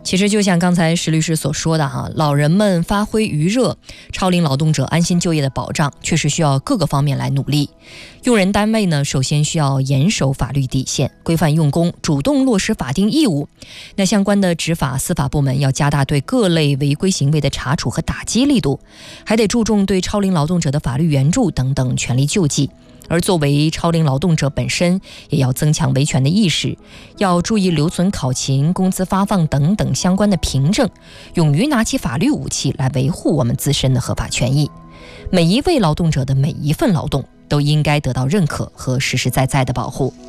其实就像刚才石律师所说的哈，老人们发挥余热，超龄劳动者安心就业的保障确实需要各个方面来努力。用人单位呢，首先需要严守法律底线，规范用工，主动落实法定义务。那相关的执法司法部门要加大对各类违规行为的查处和打击力度，还得注重对超龄劳动者的法律援助等等权利救济。而作为超龄劳动者本身，也要增强维权的意识，要注意留存考勤、工资发放等等相关的凭证，勇于拿起法律武器来维护我们自身的合法权益。每一位劳动者的每一份劳动都应该得到认可和实实在在的保护。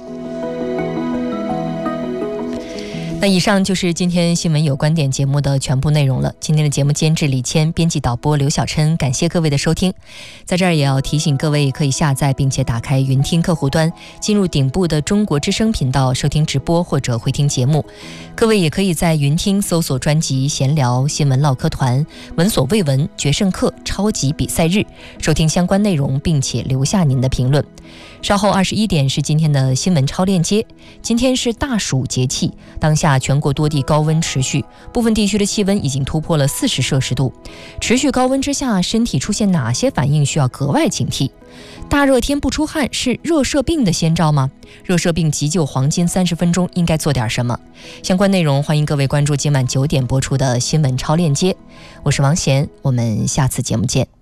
那以上就是今天新闻有观点节目的全部内容了。今天的节目监制李谦，编辑导播刘小琛，感谢各位的收听。在这儿也要提醒各位，可以下载并且打开云听客户端，进入顶部的中国之声频道收听直播或者回听节目。各位也可以在云听搜索专辑闲聊、新闻唠嗑团、闻所未闻、决胜客、超级比赛日，收听相关内容并且留下您的评论。稍后21点是今天的新闻超链接。今天是大暑节气，当下全国多地高温持续，部分地区的气温已经突破了40摄氏度。持续高温之下，身体出现哪些反应需要格外警惕？大热天不出汗是热射病的先兆吗？热射病急救黄金30分钟应该做点什么？相关内容欢迎各位关注今晚9点播出的新闻超链接。我是王贤，我们下次节目见。